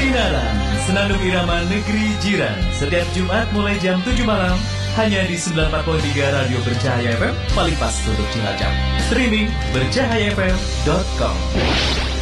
Sinaran, Senandung Irama Negeri Jiran. Setiap Jumat mulai jam 7 malam. Hanya di 94.3 Radio Bercahaya FM, paling pas untuk Cilacap. Streaming bercahayafm.com.